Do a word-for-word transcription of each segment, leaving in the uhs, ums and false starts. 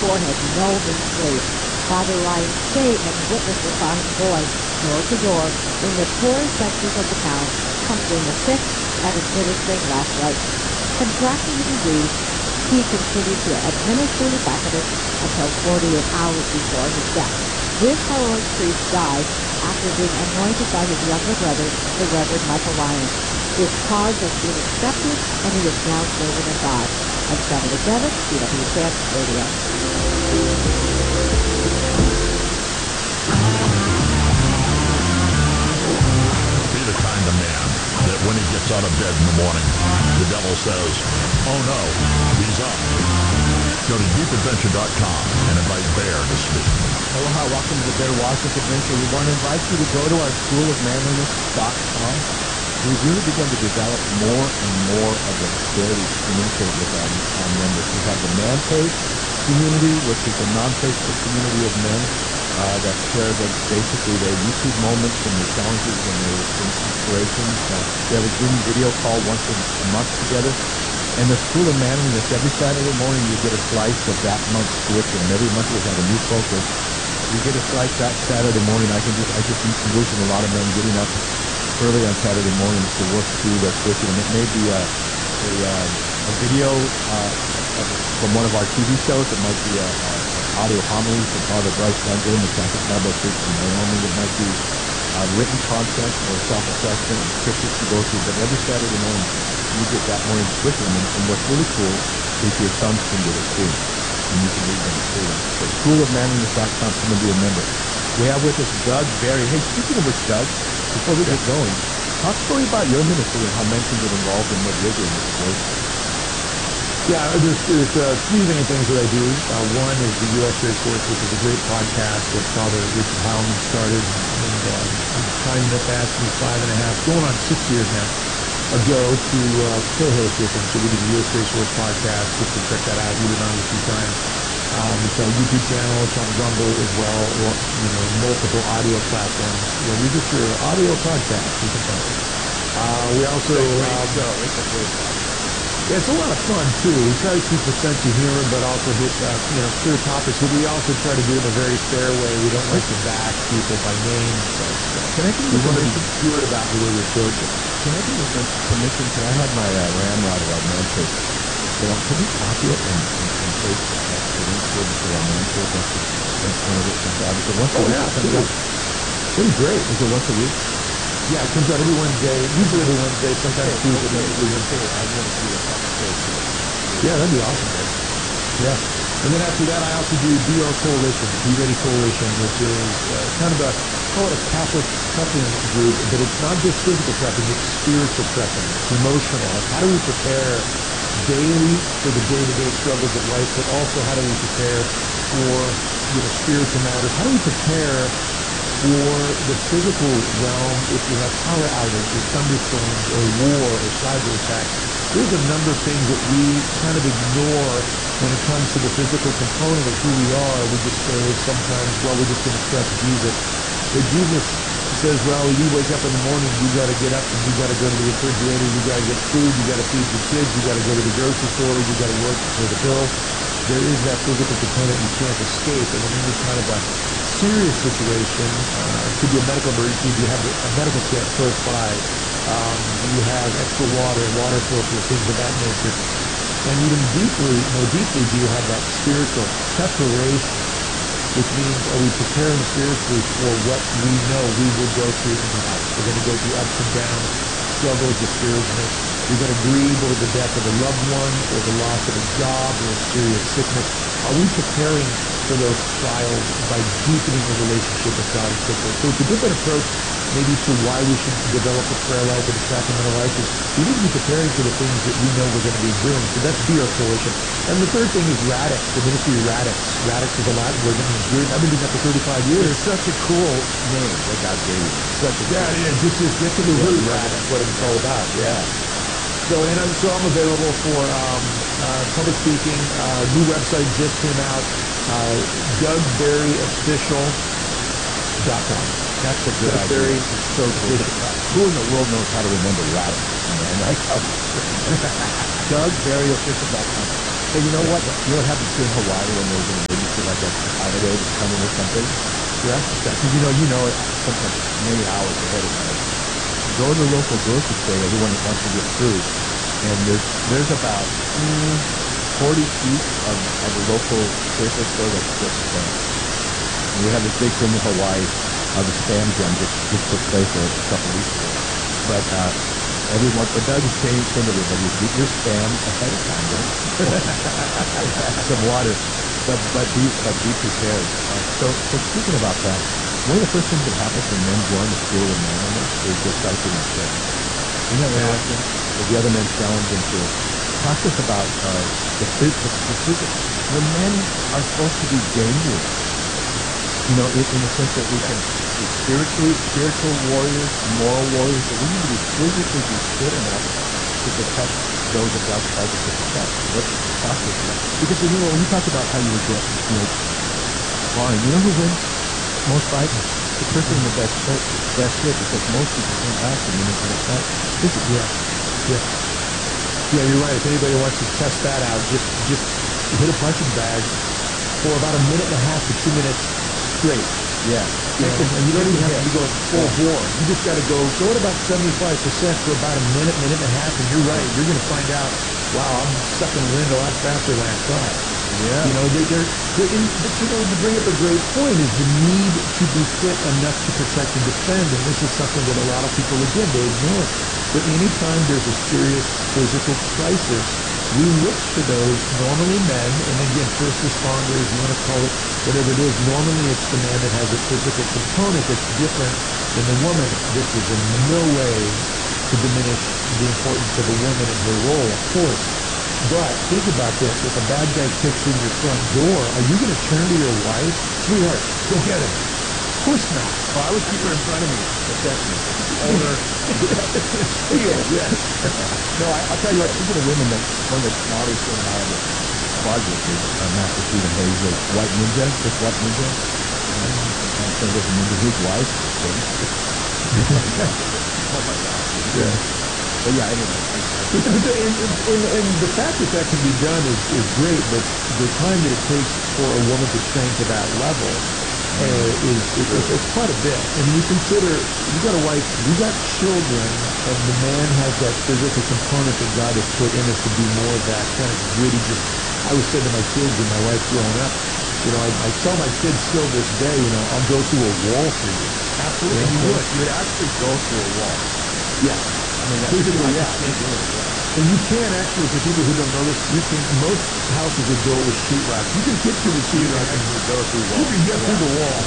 forehead, no means slave. Father Ryan stayed and witnesses saw him going door to door in the poorest sectors of the town, comforting the sick and administering last rites. Contracting the disease, he continued to administer the sacrament until forty-eight hours before his death. This heroic priest died after being anointed by his younger brother, the Reverend Michael Ryan. His cause has been accepted, and he is now serving of God. I'm seventy-seven, C W C S Radio. Be the kind of man that when he gets out of bed in the morning, the devil says, oh no, he's up. Go to deep adventure dot com and invite Bear to speak. Aloha, welcome to the Bear Washington Adventure. We want to invite you to go to our school of manliness dot com. We've really begun to develop more and more of the ability to communicate with our, our members. We have the Man Page community, which is a non-Facebook community of men uh, that share the, basically their YouTube moments and their challenges and their inspirations. Uh, we have a Zoom video call once a, a month together. And the School of Manliness, every Saturday morning you get a slice of that month's curriculum. Every month we have a new focus. You get a slice that Saturday morning. I can just I just envision a lot of them getting up early on Saturday mornings to work through their curriculum. It may be a a, uh, a video uh, from one of our T V shows. It might be a, a audio homily from Father Bryce Duncan, the Catholic Bible Church in Wyoming. It might be uh, written content or self-assessment and scriptures to go through. But every Saturday morning you get that morning's curriculum. And, and what's really cool is your sons can get it too. And you can read them too. So school of manliness dot com, come and be a member. We have with us Doug Barry. Hey, speaking of which, Doug, before we get going, talk a story about your ministry and how men can get involved in what you're doing with the boys. Yeah, there's, there's uh, three main things that I do. Uh, one is the U S Race Course, which is a great podcast that Father Richard Howman started, and uh, he's kind enough to ask me five and a half, going on six years now, ago to uh, co-host with him. So we did the U S Race Course podcast. You can check that out. We've been on it a few times. Um, it's on YouTube channel. It's on Rumble as well, or you know, multiple audio platforms. You know, we just your audio podcast. You can find it. Uh, we also It's a great um, show. It's a great podcast. Yeah, it's a lot of fun too. We try to keep a sense of humor, but also hit uh, you know clear topics. But we also try to do it in a very fair way. We don't like to bash people by name. But, uh, Can I give we you want to be permission? good about the way we approach it. Can I give you some permission? Can I have my uh, ramrod of our man page? So can we copy it and, and, and paste the the link to it to our man page? That's just that's one of it comes out. Is it once a Oh, week? yeah, It comes absolutely. out? That'd be great. Is it once a week? Yeah, it comes out every Wednesday. Usually every Wednesday. Sometimes Okay, Tuesday. okay, Tuesday. okay. I want to see the top page. Yeah, that'd be awesome, man. Yeah. And then after that, I also do Be Our Coalition, Be Ready Coalition, which is uh, kind of a, call it a Catholic prepping group, but it's not just physical prepping, it's spiritual prepping. It's emotional. Like how do we prepare daily for the day-to-day struggles of life, but also how do we prepare for, you know, spiritual matters? How do we prepare for the physical realm if we have power outages, thunderstorms, or war, or cyber attacks? There's a number of things that we kind of ignore when it comes to the physical component of who we are. We just say sometimes, well, we're just going to trust Jesus. But Jesus says, well, you wake up in the morning, you got to get up and you got to go to the refrigerator, you got to get food, you got to feed your kids, you got to go to the grocery store, you got to work for the bill. There is that physical component you can't escape. And in any kind of a serious situation, uh, could be a medical emergency, you have a medical kit close by, um, you have extra water, water filter, things of that nature. And even deeply, more deeply, do you have that spiritual preparation, which means are we preparing spiritually for what we know we will go through in life? We're going to go through ups and downs, struggles, discouragement. You're going to grieve over the death of a loved one or the loss of a job or a serious sickness. Are we preparing for those trials by deepening the relationship with God and so forth? So it's a different approach maybe to why we should develop a prayer life and a sacramental life. Is we need to be preparing for the things that we know we're going to be doing. So that's Be Our Coalition. And the third thing is Radix, the ministry of Radix. Radix is a Latin word that means good. I've been doing that for thirty-five years. It's such a cool name that God gave you. Such a Yeah, cool yeah, just, just get to the Yeah, root. Radix. That's what it's all about. Yeah. So and I'm so I'm available for um, uh, public speaking. Uh, new website just came out. Uh, Doug Barry Official dot com. That's a good Doug idea. Barry It's so cool. Who in the world knows how to remember Radix? Man, like Doug Barry Official dot com. Hey, you know what? You know what happens here in Hawaii when there's an like a holiday that's coming or something, you ask yourself, because you know, you know it sometimes many hours ahead of time. Go to the local grocery store, everyone wants to get food, and there's there's about mm, forty feet of, of the local grocery store that's just spam. And we have this big thing in Hawaii, uh, the spam jam just, just took place a, a couple weeks ago. But uh, everyone, but Doug is saying, saying to everybody, get your spam ahead of time, don't add some water, but but be but be prepared. Uh, so so speaking about that, one of the first things that happens when men join the school of manliness is they start getting sick. Isn't that interesting? That the other men challenge them to talk to us about uh, the physical. The physical. The men are supposed to be dangerous. You know, in, in the sense that we can be spiritually, spiritual warriors, moral warriors, but we need to be physically be fit enough to protect those that God calls us to protect. Let's talk to us about that. Because, you know, when you talk about how you would get, you know, sparring, you know who wins most fights? The person in the best shape, best shape, because most people can't last a minute in a fight. Physically. Yeah, yeah. Yeah, you're right. If anybody wants to test that out, just just hit a punching bag for about a minute and a half to two minutes straight. Yeah. You know, and you don't even have to be going full bore. You just got to go, go at about seventy-five percent for about a minute, minute and a half, and you're right. You're going to find out, wow, I'm sucking wind a lot faster than I thought. Yeah. You know, they're, they're, they're in, but you know, to bring up a great point is the need to be fit enough to protect and defend, and this is something that a lot of people, again, they ignore. But anytime there's a serious physical crisis, we look to those, normally men, and again, first responders, you want to call it whatever it is, normally it's the man that has a physical component that's different than the woman. This is in no way to diminish the importance of a woman and her role, of course. But think about this, if a bad guy kicks in your front door, are you going to turn to your wife, sweetheart, go get him? Of course not. Well, I would keep her in front of me, protect me. Owner. Steal, yes. No, I, I'll tell you what, speaking of women, that one that Molly's saying I have a squad with is uh, Master Stephen Hayes, the White Ninja, this White Ninja. Um, I'm saying this ninja, his wife. Oh my gosh. Yeah. But yeah, anyway. I, I, But the, but the, and, and, and the fact that that can be done is, is great, but the time that it takes for a woman to train to that level uh, is it, it's, it's quite a bit. I mean, you consider, you got a wife, you got children, and the man has that physical component that God has put in us to be more of that kind of gritty, just, I always said to my kids and my wife growing up, you know, I, I tell my kids still this day, you know, I'll go through a wall for you. absolutely. And you would. You would actually go through a wall. Yes. I mean, that's Physically, I yeah. can't do it. Yeah. And you can actually, for people who don't know this, you can, most houses are built with sheetrock. You can get through the sheetrock and actually go through you walls. can get Yeah. through the wall.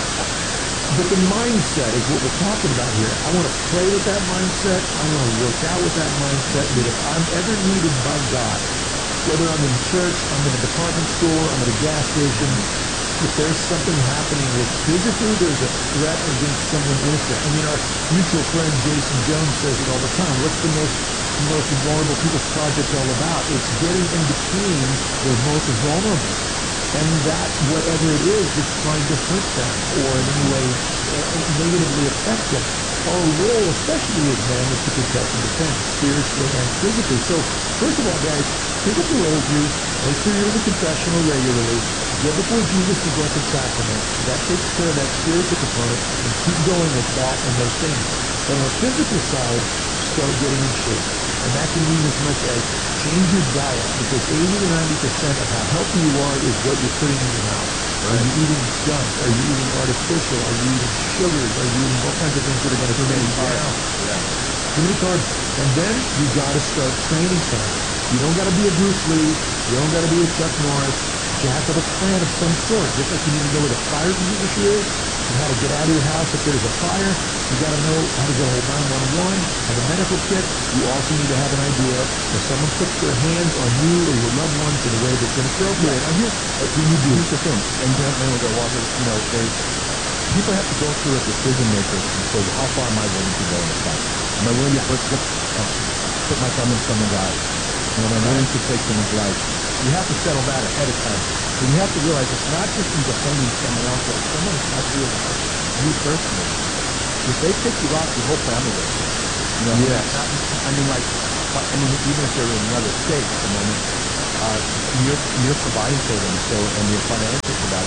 But the mindset is what we're talking about here. I want to pray with that mindset. I want to work out with that mindset that if I'm ever needed by God, whether I'm in church, I'm in a department store, I'm at a gas station, if there's something happening with physically, there's a threat against someone innocent. I mean, our mutual friend Jason Jones says it all the time. What's the most most vulnerable people's project all about? It's getting in between the most vulnerable. And that, whatever it is, that's trying to hurt them or in any way uh, negatively affect them. Our role, especially as men, is to protect and defend spiritually and physically. So, first of all, guys, pick up the rosary, make sure you're in the confessional regularly, get before Jesus the Blessed Sacrament. That takes care of that spiritual component, and keep going with that and those things. But on the physical side, start getting in shape. And that can mean as much as change your diet, because eighty to ninety percent of how healthy you are is what you're putting in your mouth. Are you eating junk? Are you eating artificial? Are you eating sugars? Are you eating all kinds of things that are going to bring you down? Yeah. Too many carbs. And then you got to start training some. You don't got to be a Bruce Lee. You don't got to be a Chuck Norris. But you have to have a plan of some sort. Just like you need to know where the fire extinguisher is and how to get out of your house if there's a fire. You got to know how to go to nine one one, have a medical kit. You also need to have an idea if someone puts their hands on you or your loved ones in a way that's inappropriate. And here's what can you do? Here's the thing, and then then we'll go walk. You know, they people have to go through a decision maker and say, well, how far am I willing to go in the fight? Am I willing to put put, uh, put my thumb in someone's eye? You know, am I willing to take someone's life? You have to settle that ahead of time. And you have to realize it's not just in defending someone else, but if someone actually you personally. If they pick you off, your whole family goes. You know, Yes. not, I mean, like, I mean, even if they're in another state at the moment, uh, you're you're providing for them, so and you're financial for that.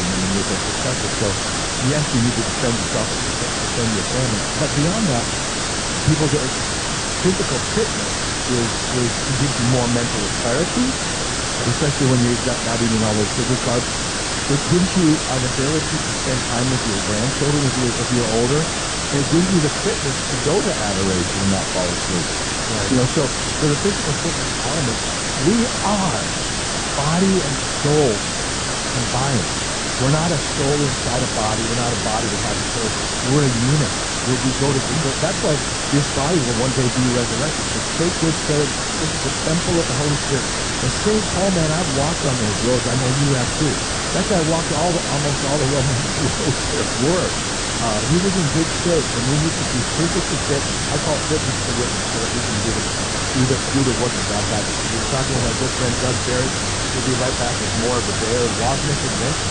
faith and successful. So, yes, you need to defend yourself and defend defend your family. But beyond that, people get physical fitness is, is gives you more mental clarity, especially when you're not not eating all those sugar carbs. It gives you an ability to spend time with your grandchildren if you're, if you're older. And it gives you the fitness to go to adoration and not fall asleep. Right. You know, so for the physical fitness element, we are body and soul combined. We're not a soul inside a body. We're not a body that has a soul. We're a unit. Where we go to, that's why this body will one day be resurrected. The sacred said, this is the temple of the Holy Spirit. And Saint Paul, man, I've walked on those roads. I know you have too. That guy walked all the, almost all the Roman roads there were. Uh, he was in good shape, and we need to be physically fit. I call fitness to witness so that we can do the, do the, do the work of God. We're talking with our good friend Doug Barry. We'll be right back with more of the Bear Wozniak Adventure.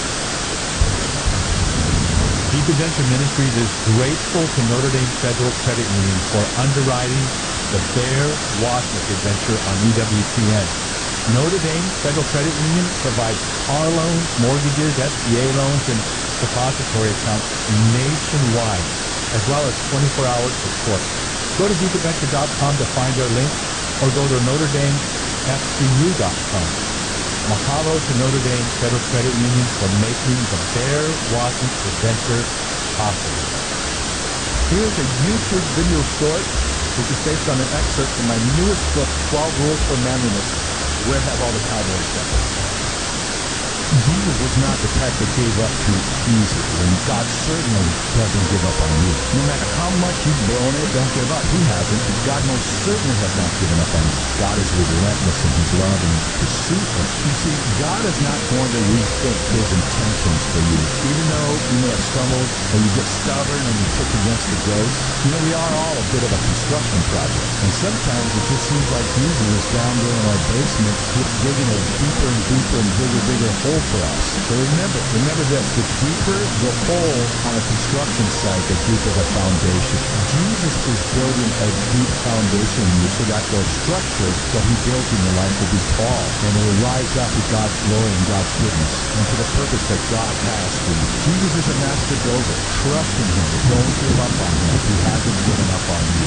Deep Adventure Ministries is grateful to Notre Dame Federal Credit Union for underwriting the Bear Wozniak Adventure on E W T N. Notre Dame Federal Credit Union provides car loans, mortgages, S B A loans, and depository accounts nationwide, as well as twenty-four hour support. Go to deep adventure dot com to find our link, or go to notre dame f c u dot com. Mahalo to Notre Dame Federal Credit Union for making the Bear Wozniak Adventure possible. Here's a YouTube video short, which is based on an excerpt from my newest book, twelve Rules for Manliness. Where have all the cowboys gone? Jesus was not the type that gave up too easily, and God certainly doesn't give up on you. No matter how much you've blown it, don't give up. He hasn't. God most certainly has not given up on you. God is relentless in his love and his pursuit of you. You see, God is not going to rethink his intentions for you. Even though you may have stumbled, or you get stubborn and you kick against the grace, you know, we are all a bit of a construction project. And sometimes it just seems like Jesus is down there in our basement, keeps digging a deeper and deeper and bigger, bigger hole for us. So remember, remember this, the deeper the hole on a construction site, the deeper the foundation. Jesus is building a deep foundation in you so that the structure that he built in your life will be tall and it will rise up with God's glory and God's goodness and to the purpose that God has for you. Jesus is a master builder. Trust in him. Don't give up on him. He hasn't given up on you.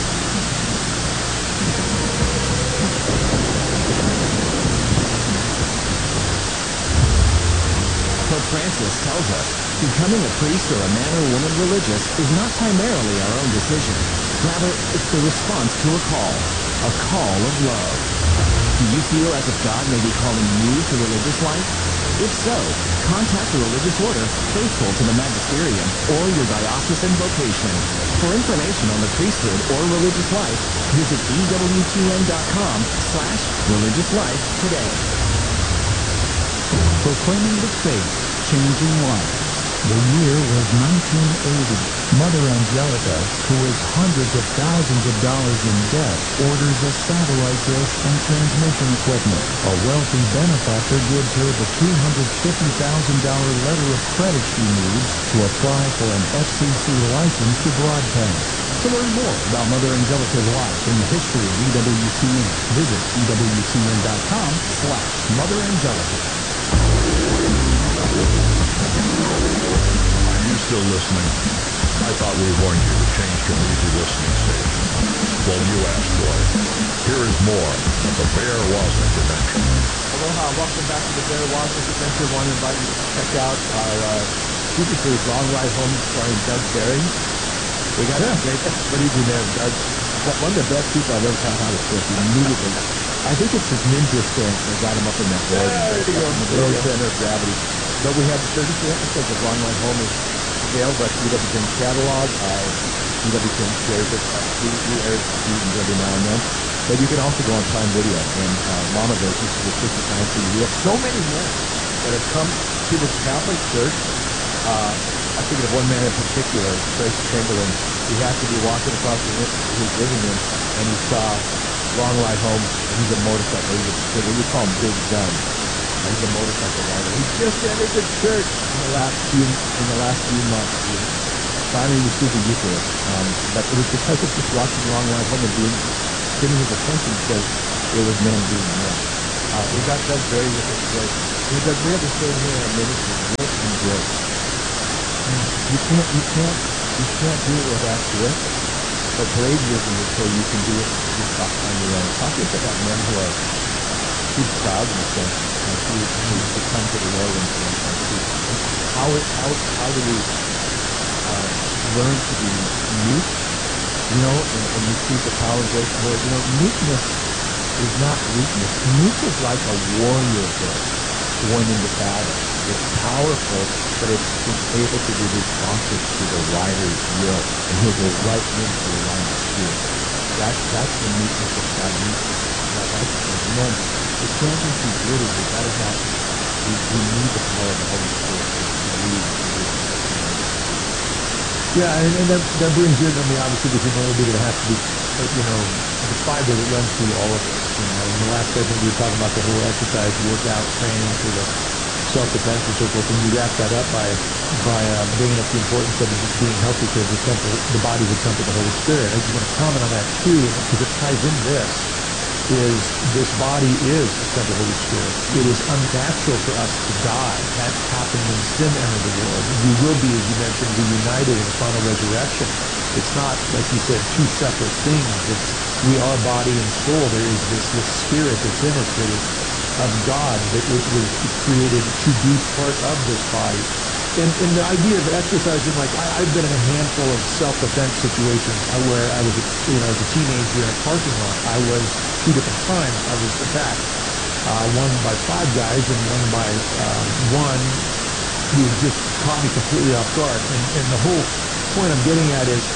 Pope Francis tells us, becoming a priest or a man or woman religious is not primarily our own decision. Rather, it's the response to a call, a call of love. Do you feel as if God may be calling you to religious life? If so, contact a religious order faithful to the magisterium or your diocesan vocation. For information on the priesthood or religious life, visit E W T N dot com slash religious life today. Proclaiming the faith, changing lives. The year was nineteen eighty. Mother Angelica, who is hundreds of thousands of dollars in debt, orders a satellite dish and transmission equipment. A wealthy benefactor gives her the two hundred fifty thousand dollars letter of credit she needs to apply for an F C C license to broadcast. To learn more about Mother Angelica's life and the history of E W T N, visit E W T N dot com slash Mother Angelica. Are you still listening? I thought we warned you to change to an easy listening station. Well, you asked for it. Here is more of the Bear Wozniak Adventure. Aloha, welcome back to the Bear Wozniak Adventure. I want to invite you to check out our uh, super series, Long Ride Home, starring Doug Barry. We got yeah. great, what do you do there, Doug? One of the best people I've ever found out of this immediately. I think it's his ninja stance that got him up in that bed. Yeah, there you go. Low center of gravity. But we have thirty-two episodes of Long Ride Home is available at E W T N catalog. Uh, E W T N shares it. Uh, we, we air seasons every now and then. But you can also go on Prime Video. And uh, Mama Bear, this is the fifty time for you. We have so many men that have come to the Catholic Church. Uh, I think of one man in particular, Trace Chamberlain. He happened to be walking across the, his living room, and he saw Long Ride Home, and he's a motorcycle. He's a, we call him Big Gun. Uh, he's a motorcycle rider. He just entered the church in the last few in the last few months. He finally received the Eucharist. Um, but it was because of just watching Long Ride Home and being getting his attention because it was men being men. Uh, we got Doug Barry with us today. We got we have the same here in our ministry, Grit and Grace. You can't, you can't, you can't do it without grit. But courageism is so you can do it just on your own. Talk to us about men who are too proud in a sense, and who, who, who come to the Lord and, and, and who, and how, it, how, how do we uh, learn to be meek, you know, and, and receive the power of grace? Lord, you know, meekness is not weakness. Meek is like a warrior horse going into battle. It's powerful, but it's, it's able to be responsive to the rider's will, and he'll go right into the line of spirit. That's, that's the meekness of God. God, that's the men. It can't just be good as we gotta have, we, we need the power of the Holy Spirit to, to lead and to lead us. Yeah, and, and that, that brings in, I mean, obviously the humility that has to be, uh, you know, the fiber that runs through all of this. You know, in the last segment we were talking about the whole exercise, workout, training for the self-defense and so forth, and you wrap that up by by uh, bringing up the importance of it just being healthy because the temple, the body is a temple of the Holy Spirit. I just want to comment on that too, because it ties in this. Is this body is the temple of the Holy Spirit. It is unnatural for us to die. That happened when sin entered the world. We will be, as you mentioned, reunited in the final resurrection. It's not, like you said, two separate things. It's we are body and soul. There is this, this spirit that's in us that is of God, that it was created to be part of this body. And, and the idea of exercising, like I, I've been in a handful of self-defense situations where I was, a, you know, as a teenager in a parking lot. I was two different times I was attacked. Uh, one by five guys and one by um, one who just caught me completely off guard. And, and the whole point I'm getting at is,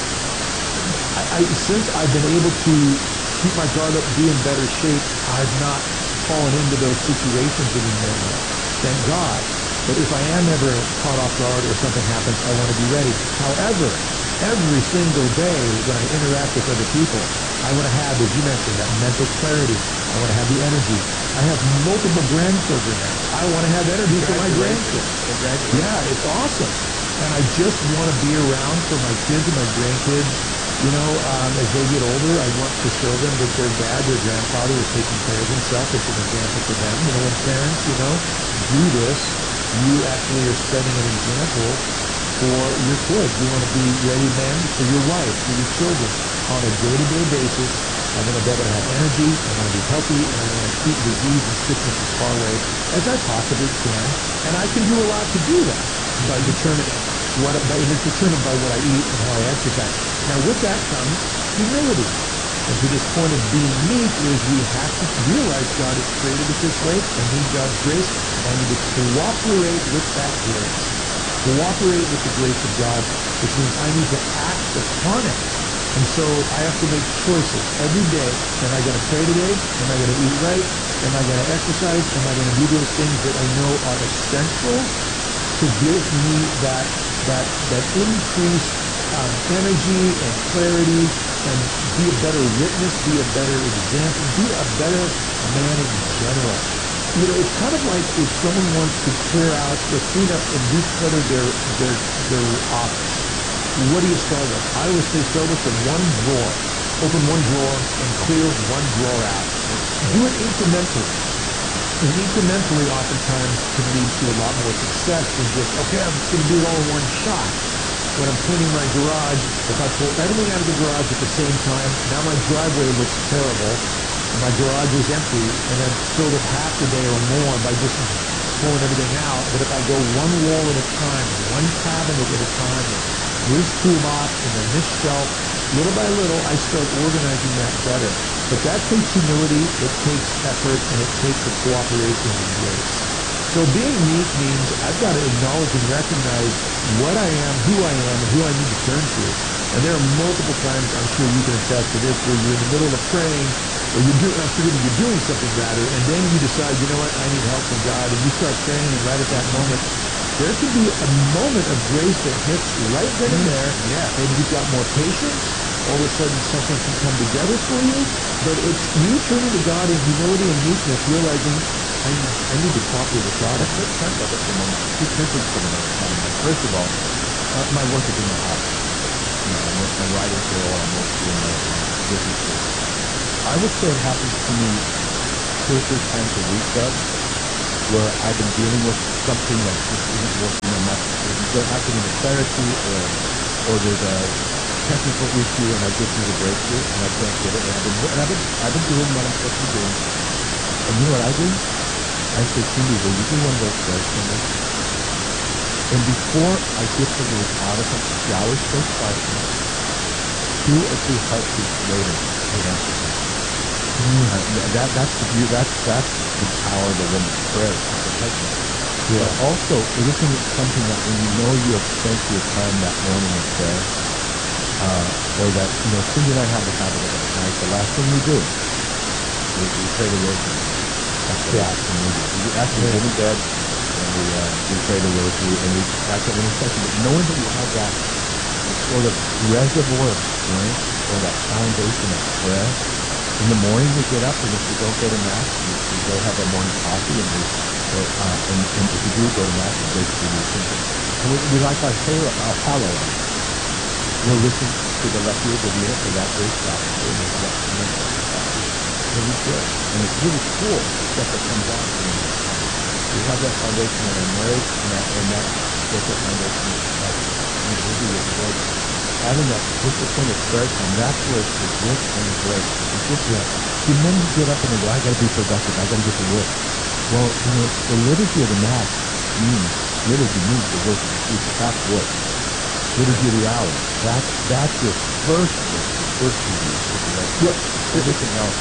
I, I since I've been able to keep my guard up, be in better shape, I've not fallen into those situations anymore. Thank God. But if I am ever caught off guard or something happens, I want to be ready. However, every single day when I interact with other people, I want to have, as you mentioned, that mental clarity. I want to have the energy. I have multiple grandchildren now. I want to have energy for my grandkids. Yeah, it's awesome. And I just want to be around for my kids and my grandkids. You know, um, as they get older, I want to show them that their dad, their grandfather is taking care of himself. It's an example for them. You know, when parents, you know, do this, you actually are setting an example for your kids. You want to be ready men for your wife, for your children on a day-to-day basis. I want to be able to have energy, I want to be healthy, and I want to keep disease and sickness as far away as I possibly can. And I can do a lot to do that by determining what, by, and it's determined by what I eat and how I exercise. Now with that comes humility. And to this point of being meek is we have to realize God has created us this way. I need God's grace, and I need to cooperate with that grace. Cooperate with the grace of God, which means I need to act upon it. And so I have to make choices every day. Am I going to pray today? Am I going to eat right? Am I going to exercise? Am I going to do those things that I know are essential to give me that that that increased um, energy and clarity, and be a better witness, be a better example, be a better man in general. You know, it's kind of like if someone wants to clear out or clean up and declutter their their their office. What do you start with? I always say start with the one drawer. Open one drawer and clear one drawer out. Do it incrementally. And incrementally oftentimes can lead to a lot more success than just, okay, I'm just going to do it all in one shot. When I'm cleaning my garage, if I pull everything out of the garage at the same time, now my driveway looks terrible, and my garage is empty, and I've filled it half the day or more by just pulling everything out. But if I go one wall at a time, one cabinet at a time, this toolbox, and then this shelf, little by little, I start organizing that better. But that takes humility, it takes effort, and it takes the cooperation and grace. So being meek means I've got to acknowledge and recognize what I am, who I am, and who I need to turn to. And there are multiple times, I'm sure you can attest to this, where you're in the middle of praying, or you're doing, I'm forgetting, you're doing something rather, and then you decide, you know what, I need help from God, and you start praying, and right at that moment, there can be a moment of grace that hits right then and there. Yeah. Maybe you've got more patience. All of a sudden something can come together for you. But it's you turning to God in humility and meekness, realizing I need, I need to cooperate with God. Let's talk about that for a moment. Two principles for the moment. First of all, uh, my work is in my house. You know, I'm, I'm writing for all, I'm working in my, my businesses. I would say it happens to me two or three times a week, Doug, where I've been dealing with something that just isn't working enough, isn't there has to be the clarity, or or there's a technical issue, and I just need a breakthrough, and I can't get it. And I've been, and I've been, I've been doing what I'm supposed to be doing. And you know what I do? I say, Cindy, will you do one of those prayers for me? And before I get to the Audison showers so quietly, two or three heartbeats later, he answers me. Mm. Uh, that, that's the view, that's, that's the power of the woman's prayer. Yeah. But also, it isn't something that when you know you have spent your time that morning in prayer, uh, or that, you know, Cindy and I have the habit of at night, the last thing we do is we pray the rosary. That's the last thing we do. We actually go to bed, and we, uh, we pray the rosary, and we, that's what we're saying. But knowing that you have that sort of reservoir of strength, or that foundation of prayer, in the morning we get up, and if we don't go to Mass, we, we go have our morning coffee, and we, or, uh, and, and if we do go to Mass, we basically do simple. We, we like our halo, our hallow. We'll listen to the Lectio Divina for that day, chapter, and we'll get to really good. And it's really cool, the stuff that comes out during that time. We have that foundation in our marriage, and that, and that spiritual foundation of individual with the Lord. Having that discipline of prayer time, that's where it's the gift and the grace. It's just that, see, men get up and they go, I gotta be productive, I gotta get to work. Well, you know, the liturgy of the Mass means, liturgy means the work of the future. That's work. Liturgy of the hour. That's, that's your first work, your first duty. Well, everything else.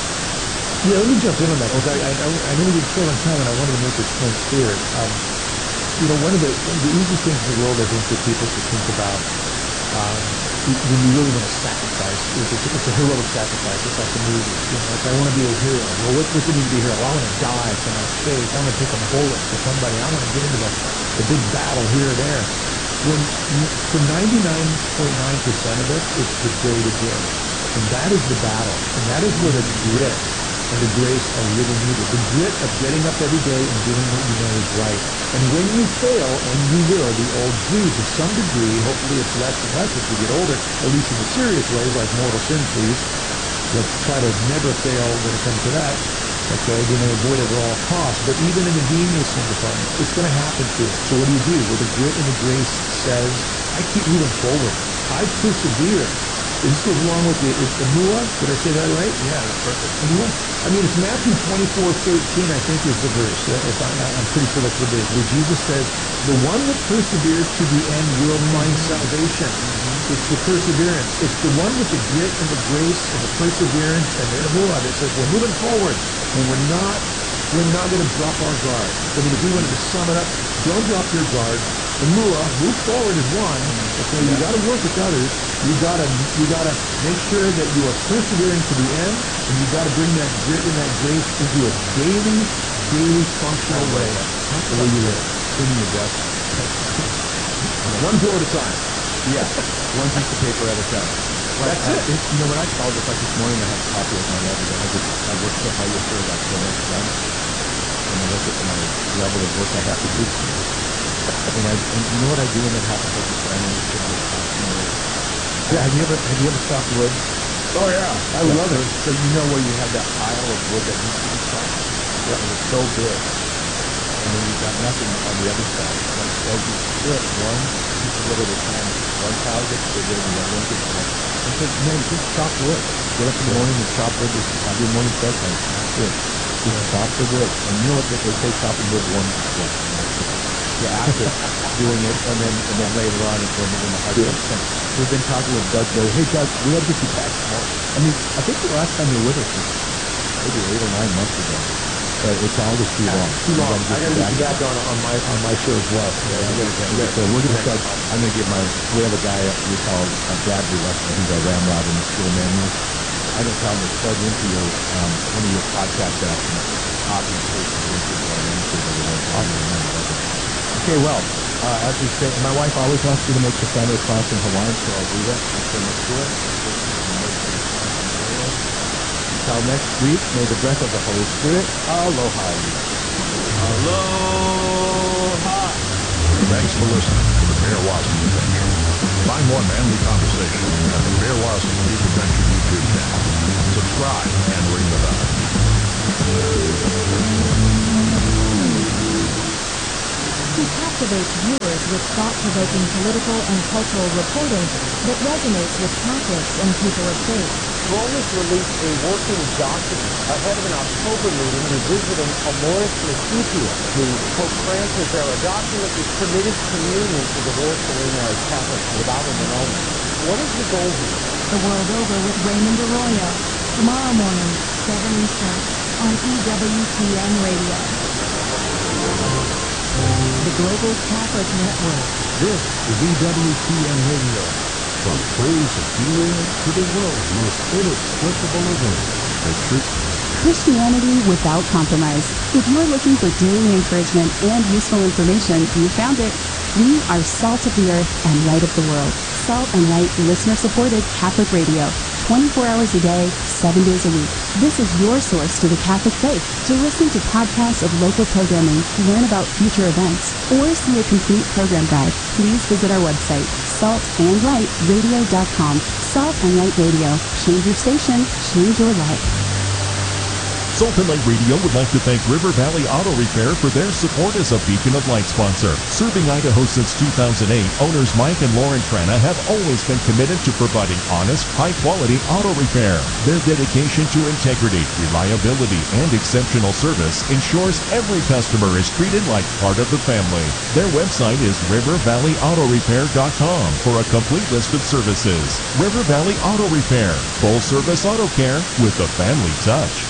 Yeah, let me jump in on that, because I, I, I know we did short on time, and I wanted to make this point clear. Um, you know, one of the, one of the easiest things in the world, I think, for people to think about um, when you really want to sacrifice is it's, it's a heroic sacrifice. It's like the movie. You know, like I want to be a hero. Well, what, what's it mean to be a hero? Well, I want to die for my faith. I want to take a bullet for somebody. I want to get into the, the big battle here or there. When for ninety-nine point nine percent of it, it's the day to day, and that is the battle, and that is where the grit and the grace are really needed. The grit of getting up every day and doing what you know is right. And when you fail, and you will, the old Jew to some degree, hopefully it's less and less as we get older, at least in the serious ways, like mortal sin, please. Let's try to never fail when it comes to that. Okay, we may avoid it at all costs, but even in the venial sin department, it's going to happen to us. So what do you do? Well, the grit and the grace says, I keep moving forward. I persevere. This goes along with the, it's the Mua. Did I say that right? Yeah, that's perfect. Mua. I mean, it's Matthew twenty-four thirteen, I think, is the verse. If I, I'm pretty sure that's what it is. Where Jesus says, the one that perseveres to the end will find salvation. Mm-hmm. It's the perseverance. It's the one with the grit and the grace and the perseverance and the Mua that says, we're moving forward. And we're not, we're not going to drop our guard. I mean, if we wanted to sum it up, don't drop your guard. The Mua, move forward is one. Okay, you got to work with others. You got to, you got to make sure that you are persevering to the end, and you got to bring that grit and that grace into a daily, daily functional way. That's the way you live. Cleaning your desk. One drawer at a time. Yeah, one piece of paper at a time. Like, That's I, it. it. You know, when I called, just like this morning, I had a copy of my letter, and I just, I worked so hard yesterday about so much done, and I look at my level of work I have to do. And, I, and you know what I do when that happens? I just find any kid with chopping. Yeah, have you ever have you ever chopped wood? Oh yeah, I yeah. love it. So you know where you have that pile of wood that needs to be chopped? Yeah, and it's so big. And then you've got nothing on the other side. Like as you split one piece of wood at a time, one pile gets bigger and the other one gets smaller. And so, man, just chop wood. Get up in the morning and chop wood. Just have your morning bedtime. Chop wood. Just chop the wood. And you know what they say? Chopping wood warms the sweat. You're active doing it, and then and then later on, it's when, when the heart gets tense. We've been talking with Doug Berry. Hey, Doug, we got to get you back more. I mean, I think the last time you were with us was maybe eight or nine months ago. But it's always too long. Too long. I got to get you back on, on my on my show as well. Yeah, yeah, yeah, yeah. So we're going to start. I'm going to give my. We have a guy we call uh, Bradley Westman. He's our ramrod in the school manual. I'm going to tell him to plug into your um, one of your podcast apps and copy and paste the link into our membership that we won't talk. Okay, well, uh, as we say, my wife always wants me to make the Santa Claus in Hawaiian, so I'll do that. I'm going to do it. Until next week, may the breath of the Holy Spirit aloha you. Aloha! Thanks for listening to the Bear Wasp Adventure. Find more manly conversation at the Bear Wasp Deep Adventure YouTube channel. Subscribe and ring the bell. He captivates viewers with thought-provoking political and cultural reporting that resonates with Catholics and people of faith. Rome has released a working document ahead of an October meeting revisiting Amoris Laetitia. The Pope Francis era document is permitted communion to divorced or remarried Catholics without an annulment. What is the goal here? The World Over with Raymond Arroyo. Tomorrow morning, seven Eastern, on E W T N Radio. The Global Catholic Network. This is E W T N Radio. From praise of healing to the world's most inexplicable event, the truth. Christianity without compromise. If you're looking for daily encouragement and useful information, you found it. We are salt of the earth and light of the world. Salt and Light listener-supported Catholic radio. twenty-four hours a day, seven days a week. This is your source to the Catholic faith. To listen to podcasts of local programming, learn about future events, or see a complete program guide, please visit our website, salt and light radio dot com. Salt and Light Radio. Change your station, change your life. Salt and Light Radio would like to thank River Valley Auto Repair for their support as a Beacon of Light sponsor. Serving Idaho since two thousand eight, owners Mike and Lauren Trana have always been committed to providing honest, high-quality auto repair. Their dedication to integrity, reliability, and exceptional service ensures every customer is treated like part of the family. Their website is river valley auto repair dot com for a complete list of services. River Valley Auto Repair, full-service auto care with the family touch.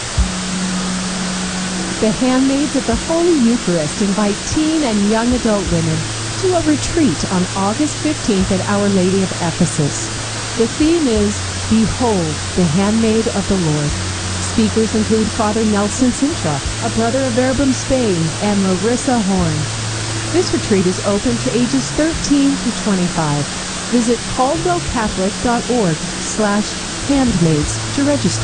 The Handmaids of the Holy Eucharist invite teen and young adult women to a retreat on August fifteenth at Our Lady of Ephesus. The theme is Behold, the Handmaid of the Lord. Speakers include Father Nelson Sintra, a brother of Verbum Spain, and Larissa Horn. This retreat is open to ages thirteen to twenty-five. Visit caldwell catholic dot org slash handmaids to register.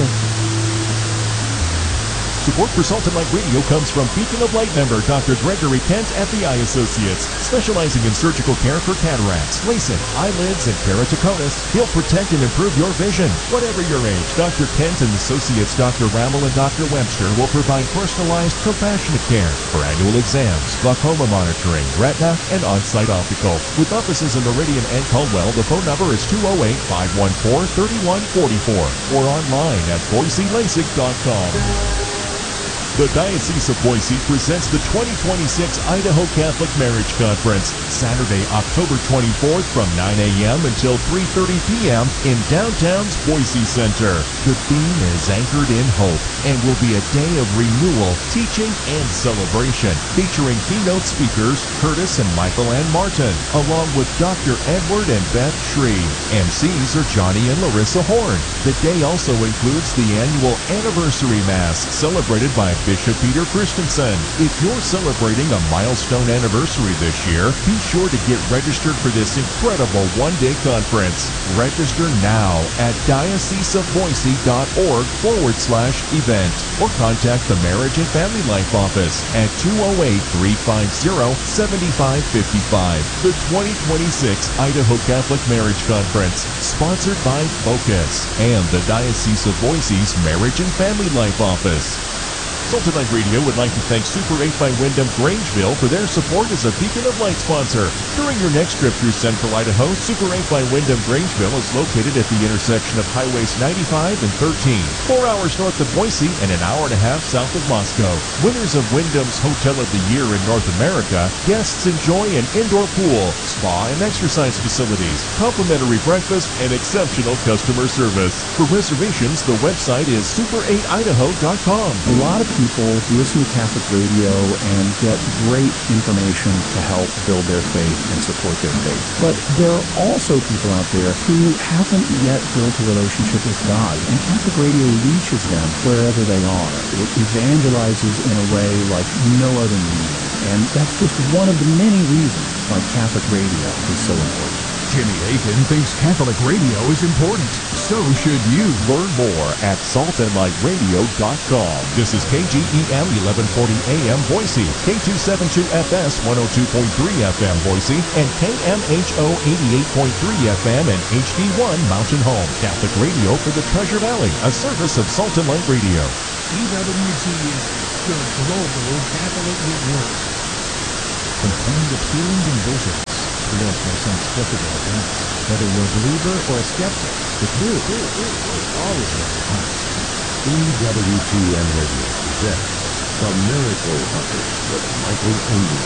Support for Salt and Light Radio comes from Beacon of Light member Doctor Gregory Kent at the Eye Associates, specializing in surgical care for cataracts, LASIK, eyelids, and keratoconus. He'll protect and improve your vision. Whatever your age, Doctor Kent and Associates Doctor Rammel and Doctor Webster will provide personalized, compassionate care for annual exams, glaucoma monitoring, retina, and on-site optical. With offices in Meridian and Caldwell, the phone number is two oh eight, five one four, three one four four or online at boise lasik dot com. The Diocese of Boise presents the twenty twenty-six Idaho Catholic Marriage Conference, Saturday, October twenty-fourth from nine a.m. until three thirty p.m. in downtown's Boise Center. The theme is Anchored in Hope and will be a day of renewal, teaching, and celebration, featuring keynote speakers Curtis and Michael Ann Martin, along with Doctor Edward and Beth Shree. M Cs are Johnny and Larissa Horn. The day also includes the annual Anniversary Mass, celebrated by Bishop Peter Christensen. If you're celebrating a milestone anniversary this year, be sure to get registered for this incredible one-day conference. Register now at dioceseofboise.org forward slash event or contact the Marriage and Family Life Office at two oh eight, three five zero, seven five five five. The twenty twenty-six Idaho Catholic Marriage Conference, sponsored by Focus and the Diocese of Boise's Marriage and Family Life Office. Salt and Light Radio would like to thank Super eight by Wyndham Grangeville for their support as a Beacon of Light sponsor. During your next trip through Central Idaho, Super eight by Wyndham Grangeville is located at the intersection of Highways ninety-five and thirteen, four hours north of Boise and an hour and a half south of Moscow. Winners of Wyndham's Hotel of the Year in North America, guests enjoy an indoor pool, spa and exercise facilities, complimentary breakfast, and exceptional customer service. For reservations, the website is super eight idaho dot com. A lot of people listen to Catholic radio and get great information to help build their faith and support their faith. But there are also people out there who haven't yet built a relationship with God, and Catholic radio reaches them wherever they are. It evangelizes in a way like no other medium, and that's just one of the many reasons why Catholic radio is so important. Jimmy Aiken thinks Catholic radio is important. So should you. Learn more at salt and light radio dot com. This is K G E M eleven forty A M Boise, K two seventy-two F S one oh two point three F M Boise, and K M H O eighty-eight point three F M and H D one Mountain Home. Catholic radio for the Treasure Valley, a service of Salt and Light Radio. E W T N, your global Catholic network. complained of feelings and visions. There's no sense difficult events. Whether you're a believer or a skeptic, the truth is always on Christ. E W T N Radio presents The Miracle Hunters with Michael Oldie.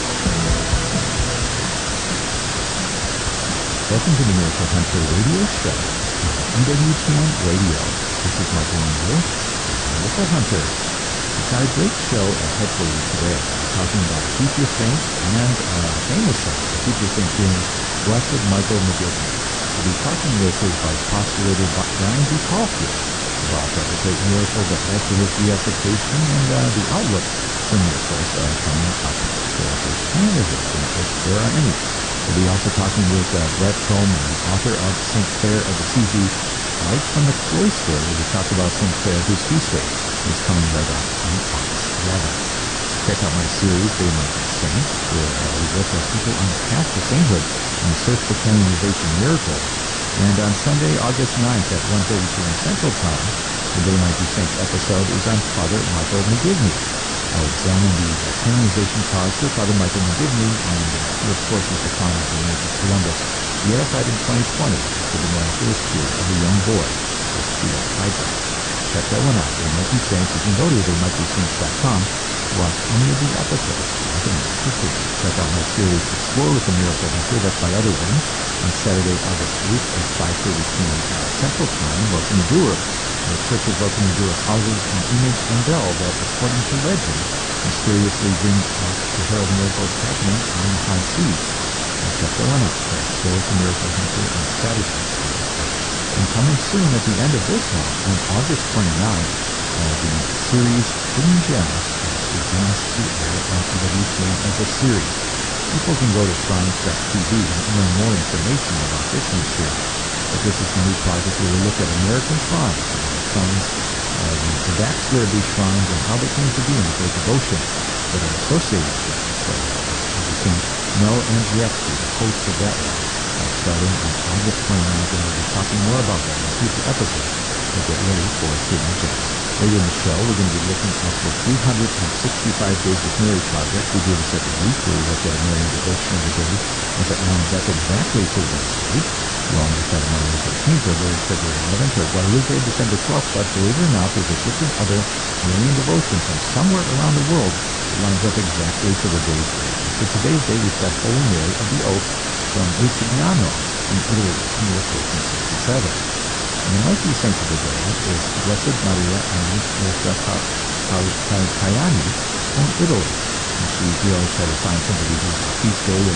Welcome to the Miracle Hunter Radio Show on E W T N Radio. This is Michael Oldie, Miracle Hunter. We've got a great show ahead for you today. We're talking about future saints and uh, famous saints. The future saint being Blessed Michael McGivney. We'll be talking with his vice postulator Brian D. Caulfield about uh, the great miracle that led to his beatification and uh, the outlook for miracles uh, coming up for his candidates, if there are any. We'll be also talking with uh, Brett Coleman, author of Saint Clare of Assisi, Light from the Cloister, where we talk about Saint Clare, whose feast day is coming right up on August eleventh. Check out my series, They Might Be Saints, where uh, we look at people on the path to sainthood and the search for canonization miracles. And on Sunday, August ninth at one thirty p.m. Central Time, the They Might Be Saints episode is on Father Michael McGivney. I'll examine the uh, canonization cause for Father Michael McGivney, and uh, he, of course, is the founder of the Church of Columbus, beatified in twenty twenty after the miraculous cure of a young boy with fetal fibroids. Check that one out. They Might Be Saints. You can go to they might be saints dot com to watch any of the episodes. Check out my series, Explore with the Miracle Hunter. That's by Other Wings on Saturday, August eighth at five thirty p.m. Uh, Central Time. Welcome to Doer. The Church of Welcome to Doer houses an image and bell that, according to legend, mysteriously brings us to herald miracles happening on the high seas. And check that one out. Explore with the Miracle Hunter on Saturday. And coming soon at the end of this month, on August twenty-ninth, uh, the series Hidden Gems begins to air on E W T N as a series. People can go to shrines dot t v and learn more information about this new series. But this is the new project where we look at American shrines, the shrines, uh, the, the backstory of these shrines and how they came to be and the great devotion that are associated with them. So, as you can know, Angie Epstein, the host of that one, uh, starting on August twenty-ninth, and we'll be talking more about that in future episodes. So get ready for Hidden Gems. Later in the show, we're going to be looking at the three hundred sixty-five Days with Mary project. We do this every week where we look at a Marian devotion of the day as it lines up exactly to Wednesday. Along with that, Monday the thirteenth, February, February eleventh, or Guadalupe, December twelfth. But believe it or not, there's a different other Marian devotion from somewhere around the world that lines up exactly to the day's date. For today's day, we've got Holy Mary of the Oak from Lucignano in Italy, in year fourteen sixty-seven. And the mighty saint of the day is Blessed Maria Annunziata Caiani from Italy. And she, we always try to find somebody whose feast day or